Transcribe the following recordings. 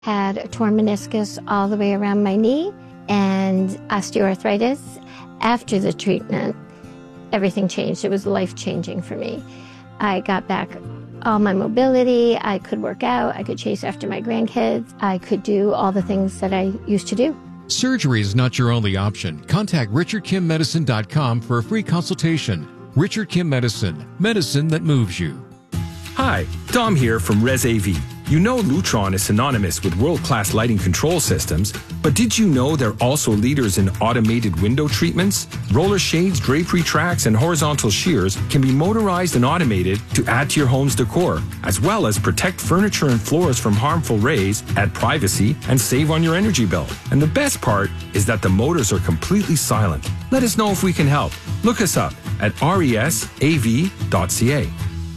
Had a torn meniscus all the way around my knee and osteoarthritis. After the treatment, everything changed. It was life-changing for me. I got back all my mobility. I could work out. I could chase after my grandkids. I could do all the things that I used to do. Surgery is not your only option. Contact RichardKimMedicine.com for a free consultation. Richard Kim Medicine, medicine that moves you. Hi, Dom here from Res AV. You know Lutron is synonymous with world-class lighting control systems, but did you know they're also leaders in automated window treatments? Roller shades, drapery tracks, and horizontal shears can be motorized and automated to add to your home's decor, as well as protect furniture and floors from harmful rays, add privacy, and save on your energy bill. And the best part is that the motors are completely silent. Let us know if we can help. Look us up at resav.ca.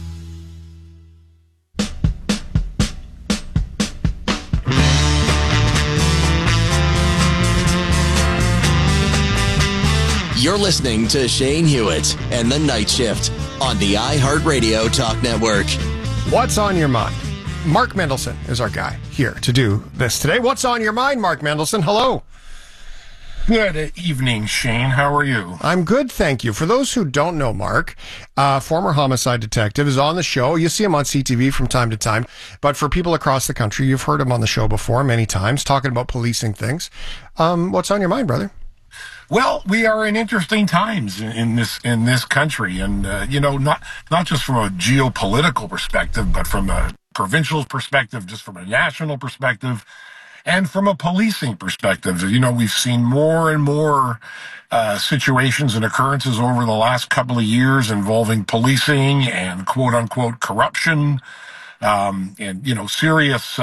You're listening to Shane Hewitt and The Night Shift on the iHeartRadio Talk Network. What's on your mind? Mark Mendelson is our guy here to do this today. What's on your mind, Mark Mendelson? Hello. Good evening, Shane. How are you? I'm good, thank you. For those who don't know Mark, former homicide detective, is on the show. You see him on CTV from time to time. But for people across the country, you've heard him on the show before many times, talking about policing things. What's on your mind, brother? Well, we are in interesting times in this country, and not just from a geopolitical perspective, but from a provincial perspective, just from a national perspective, and from a policing perspective. We've seen more and more situations and occurrences over the last couple of years involving policing and quote unquote corruption. And serious,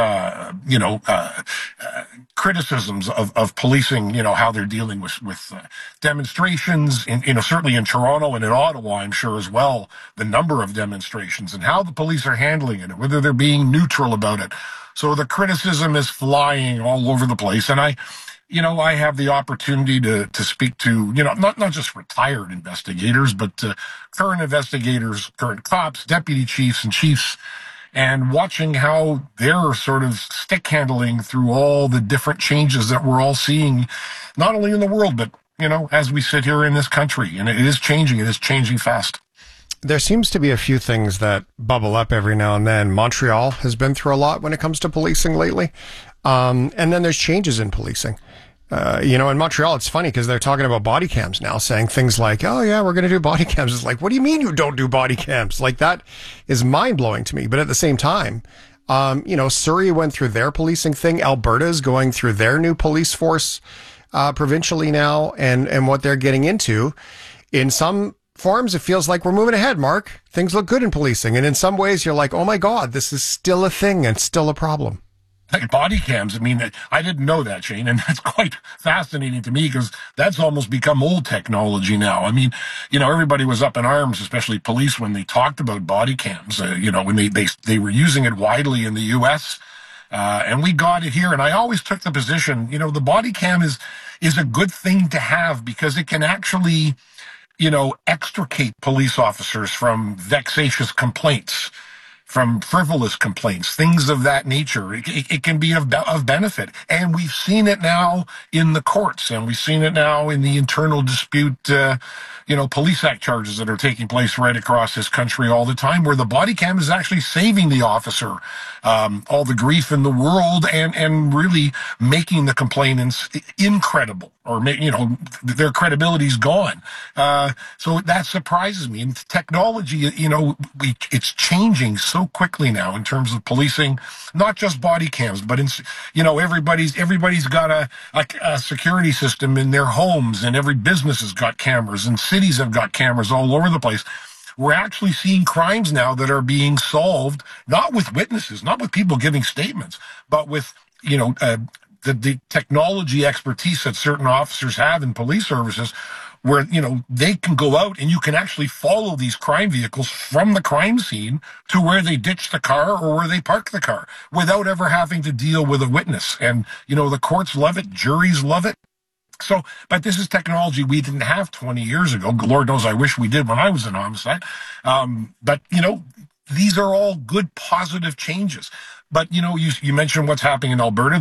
criticisms of policing, how they're dealing with demonstrations, certainly in Toronto and in Ottawa, I'm sure as well, the number of demonstrations and how the police are handling it, whether they're being neutral about it. So the criticism is flying all over the place. And I have the opportunity to speak to, not just retired investigators, but current investigators, current cops, deputy chiefs and chiefs, and watching how they're sort of stick handling through all the different changes that we're all seeing, not only in the world, but, as we sit here in this country. And it is changing fast. There seems to be a few things that bubble up every now and then. Montreal has been through a lot when it comes to policing lately. And then there's changes in policing. In Montreal, it's funny because they're talking about body cams now, saying things like, oh yeah, we're going to do body cams. It's like, what do you mean you don't do body cams? Like, that is mind blowing to me. But at the same time, Surrey went through their policing thing. Alberta's going through their new police force, provincially now, and what they're getting into. In some forms, it feels like we're moving ahead, Mark. Things look good in policing. And in some ways, you're like, oh my God, this is still a thing and still a problem. Like body cams, I didn't know that, Shane, and that's quite fascinating to me because that's almost become old technology now. Everybody was up in arms, especially police, when they talked about body cams, when they were using it widely in the U.S., and we got it here. And I always took the position, the body cam is a good thing to have because it can actually, extricate police officers from vexatious complaints, from frivolous complaints, things of that nature. It can be of benefit. And we've seen it now in the courts, and we've seen it now in the internal dispute, police act charges that are taking place right across this country all the time, where the body cam is actually saving the officer all the grief in the world and really making the complainants incredible, or their credibility's gone. So that surprises me. And technology, it's changing so quickly now in terms of policing, not just body cams, but everybody's got a security system in their homes, and every business has got cameras, and cities have got cameras all over the place. We're actually seeing crimes now that are being solved, not with witnesses, not with people giving statements, but with, the technology expertise that certain officers have in police services, where, they can go out and you can actually follow these crime vehicles from the crime scene to where they ditch the car or where they park the car without ever having to deal with a witness. And, the courts love it. Juries love it. So, but this is technology we didn't have 20 years ago. Lord knows I wish we did when I was in homicide. But, these are all good, positive changes. But, you mentioned what's happening in Alberta.